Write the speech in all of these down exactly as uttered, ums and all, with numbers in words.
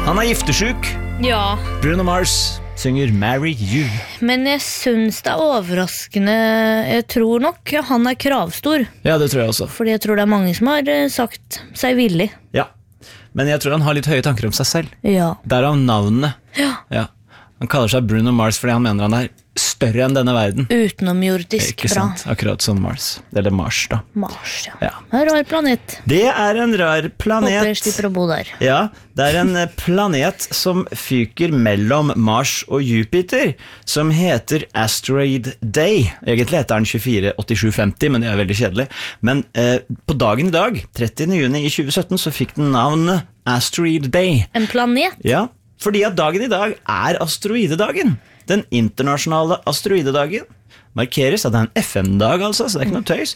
Han er giftesyk. Ja. Bruno Mars synger Marry You. Men jeg synes det er overraskende. Jeg tror nok han er kravstor. Ja, det tror jeg også. Fordi jeg tror det er mange som har sagt seg villig. Ja, men jeg tror han har litt høye tanker om seg selv. Ja. Derav navnet. Ja. Ja. Han kaller seg Bruno Mars fordi han mener han er større enn denne verden. Utenomjordisk Ikke bra. sant? Akkurat som Mars. Eller Mars da. Mars, ja. Ja. En rar planet. Det er en rar planet. Håper jeg slipper å bo der. Ja, det er en planet som fyker mellom Mars og Jupiter, som heter Asteroid Day. Egentlig heter den tjuefire åttisju femti, men det er veldig kjedelig. Men eh, på dagen i dag, trettiende juni i tjue sytten, så fikk den navnet Asteroid Day. En planet? Ja, fordi at dagen i dag er asteroidedagen. Den internasjonale asteroidedagen markeres at det er en F M-dag, altså, så det er ikke noe tøys.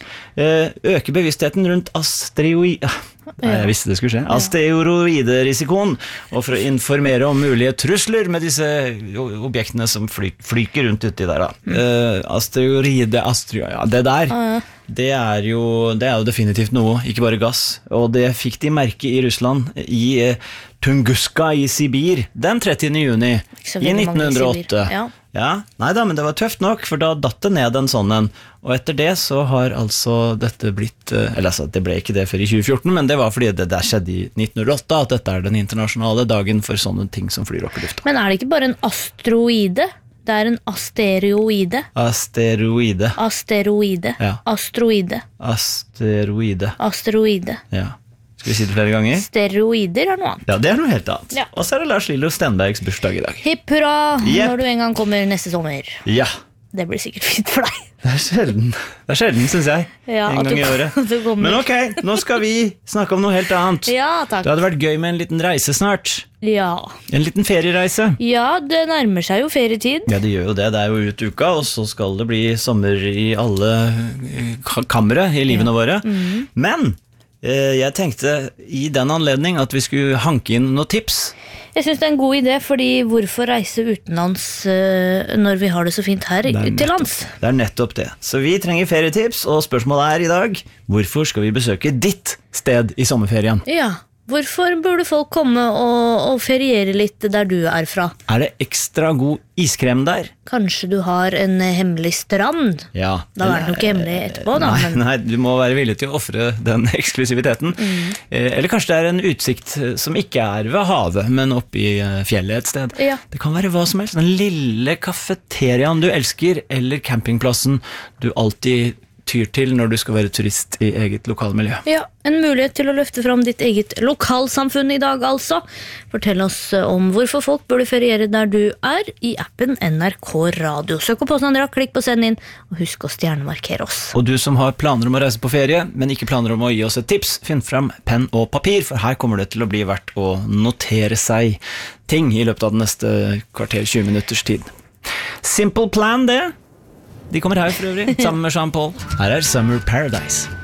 Øker bevisstheten rundt asteroid... Nei, jeg visste det skulle skje. Asteroiderisikoen, og for å informere om mulige trusler med disse objektene som fly, flyker rundt uti der. Da. Uh, asteroide, asteroid, ja, det der, det er, jo, det er jo definitivt noe, ikke bare gass. Og det fikk de merke i Russland, i uh, Tunguska i Sibir, den trettiende juni i nitten hundre og åtte. Ja. Ja, nei da, men det var tøft nok, for da datt det ned en sånn en. Og etter det så har altså dette blitt, eller altså det ble ikke det før i tjue fjorten, men det var fordi det der skjedde i nitten hundre og åtte, at dette er den internasjonale dagen for sånne ting som flyr opp i lufta. Men er det ikke bare en asteroide? Det er en asteroide. Asteroide. Asteroide. Ja. Asteroide. Asteroide. Asteroide. Ja. Skal vi si det flere ganger? Steroider er noe annet. Ja, det er noe helt annet. Ja. Og så er det Lars Lillo Stenbergs bursdag i dag. Hipp hurra, Yep. når du en gang kommer neste sommer. Ja, Det blir sikkert fint for deg. det er sjelden, det er sjelden, synes jeg, Ja, en at gang du- i året. at du kommer. Men ok, nå skal vi snakke om noe helt annet. Ja, takk. Det hadde vært gøy med en liten reise snart. Ja. En liten feriereise. Ja, det nærmer seg jo ferietid. Ja, det gjør jo det. Det er jo ut uka, og så skal det bli sommer i alle eh, ka- kamre i livene våre. Mhm. Men eh, jeg tenkte i den anledning at vi skulle hanke inn noen tips. Jeg synes det er en god idé, fordi hvorfor reise utenlands eh, når vi har det så fint her Det er til lands? Det er nettopp det. Så vi trenger ferietips, og spørsmålet er i dag, hvorfor skal vi besøke ditt sted i sommerferien? Ja, hvorfor burde folk komme og, og feriere litt der du er fra? Er det ekstra god iskrem der? Kanskje du har en eh, hemmelig strand? Ja. Da er det nok hemmelig etterpå, da. Nei, Men nei, du må være villig til å offre den eksklusiviteten. Eh, Eller kanskje det er en utsikt eh, som ikke er ved havet, men oppe i eh, fjellet et sted. Ja. Det kan være hva som helst. Den lille kafeteriaen du elsker, eller campingplassen du alltid tyr til når du skal være turist i eget lokalmiljø. ja, en mulighet til å løfte fram ditt eget lokalsamfunn i dag, altså. Fortell oss eh, om hvorfor folk burde feriere der du er i appen N R K Radio. Søk opp på Sandra, klikk på send inn, og husk å stjernemarkere oss. Og du som har planer om å reise på ferie, men ikke planer om å gi oss et tips, finn frem penn og papir, for her kommer det til å bli verdt å notere seg ting i løpet av den neste kvarter tjue minutters tid. Simple Plan, det. De kommer her for øvrig, sammen med Jean Paul. Her er Summer Paradise.